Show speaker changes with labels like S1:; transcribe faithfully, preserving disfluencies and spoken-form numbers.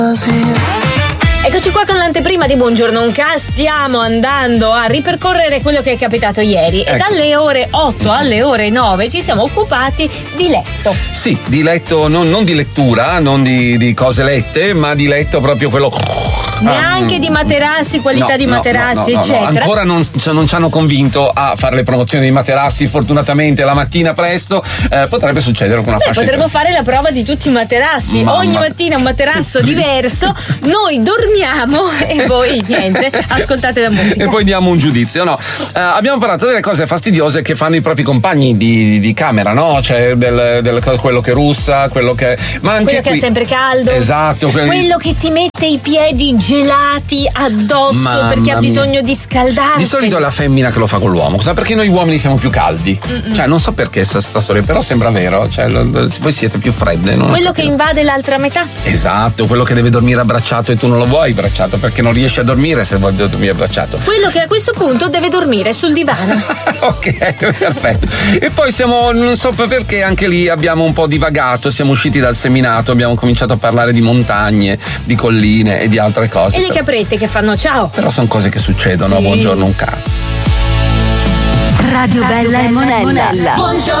S1: Eccoci qua con l'anteprima di Buongiorno Unca. Stiamo andando a ripercorrere quello che è capitato ieri, ecco. E dalle ore otto alle ore nove ci siamo occupati di letto.
S2: Sì, di letto, non, non di lettura, non di, di cose lette, ma di letto proprio quello.
S1: Neanche di materassi, qualità
S2: no,
S1: di materassi,
S2: no, no, no,
S1: eccetera.
S2: No, ancora non, non ci hanno convinto a fare le promozioni dei materassi. Fortunatamente la mattina presto eh, potrebbe succedere con una
S1: Beh,
S2: fascia.
S1: Potremmo fare la prova di tutti i materassi.
S2: Mamma.
S1: Ogni mattina un materasso diverso. Noi dormiamo e voi niente. Ascoltate la musica.
S2: E poi diamo un giudizio. No, eh, abbiamo parlato delle cose fastidiose che fanno i propri compagni di, di camera, no? Cioè del, del, quello che russa, quello che. Ma anche
S1: quello
S2: qui,
S1: che è sempre caldo.
S2: Esatto. Quelli...
S1: Quello che ti mette i piedi gelati addosso.
S2: Mamma
S1: perché ha
S2: mia.
S1: bisogno di scaldarsi.
S2: Di solito è la femmina che lo fa con l'uomo, perché noi uomini siamo più caldi. Mm-mm. Cioè non so perché sta, sta storia, però sembra vero, cioè voi siete più fredde, non
S1: quello che invade l'altra metà.
S2: Esatto, quello che deve dormire abbracciato e tu non lo vuoi abbracciato perché non riesci a dormire se vuoi dormire abbracciato.
S1: Quello che a questo punto deve dormire sul divano.
S2: Ok, perfetto. E poi siamo, non so perché anche lì abbiamo un po' divagato, siamo usciti dal seminato, abbiamo cominciato a parlare di montagne, di colline e di altre cose.
S1: E le caprette che fanno ciao.
S2: Però sono cose che succedono, sì. Buongiorno Unca.
S3: Radio Bella e Monella. Buongiorno.